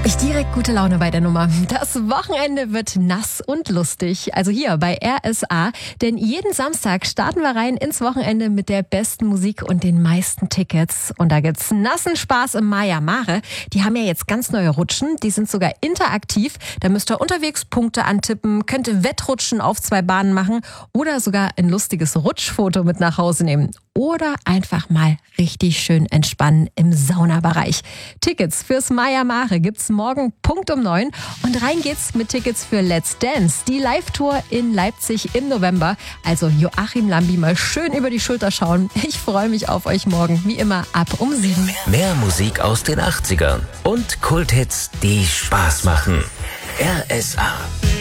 Habe ich direkt gute Laune bei der Nummer. Das Wochenende wird nass und lustig. Also hier bei RSA. Denn jeden Samstag starten wir rein ins Wochenende mit der besten Musik und den meisten Tickets. Und da gibt's nassen Spaß im Maya Mare. Die haben ja jetzt ganz neue Rutschen. Die sind sogar interaktiv. Da müsst ihr unterwegs Punkte antippen, könnt ihr Wettrutschen auf 2 Bahnen machen oder sogar ein lustiges Rutschfoto mit nach Hause nehmen. Oder einfach mal richtig schön entspannen im Saunabereich. Tickets fürs Maya Mare gibt's morgen Punkt um 9. Und rein geht's mit Tickets für Let's Dance. Die Live-Tour in Leipzig im November. Also Joachim Lambi mal schön über die Schulter schauen. Ich freue mich auf euch morgen, wie immer ab um 7. Mehr Musik aus den 80ern und Kulthits, die Spaß machen. RSA.